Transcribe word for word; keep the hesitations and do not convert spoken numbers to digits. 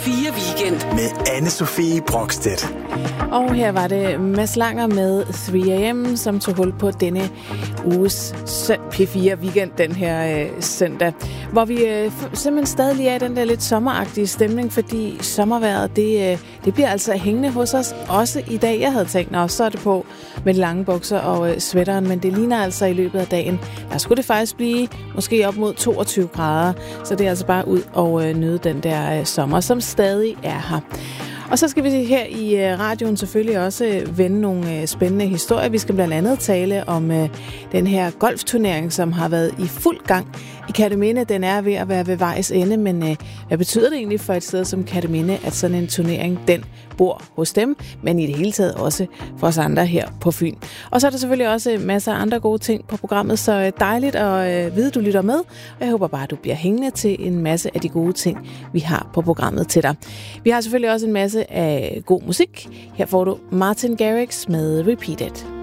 fire Weekend. Med Anne-Sophie Brokstedt. Og her var det Mads Langer med tre a m, som tog hul på denne uges P fire Weekend den her øh, søndag. Hvor vi øh, simpelthen stadig lige er i den der lidt sommeragtige stemning, fordi sommervejret, det, øh, det bliver altså hængende hos os også i dag. Jeg havde tænkt, nå, så er det på med de lange bukser og øh, sweateren, men det ligner altså i løbet af dagen. Der skulle det faktisk blive måske op mod toogtyve grader, så det er altså bare ud og øh, nyde den der øh, sommer, som stadig er her. Og så skal vi her i radioen selvfølgelig også vende nogle spændende historier. Vi skal blandt andet tale om den her golfturnering, som har været i fuld gang i Kerteminde. Den er ved at være ved vejs ende, men hvad betyder det egentlig for et sted som Kerteminde, at sådan en turnering, den bor hos dem, men i det hele taget også for os andre her på Fyn. Og så er der selvfølgelig også masser af andre gode ting på programmet, så dejligt at vide, du lytter med. Og jeg håber bare, at du bliver hængende til en masse af de gode ting, vi har på programmet til dig. Vi har selvfølgelig også en masse af god musik. Her får du Martin Garrix med Repeat It.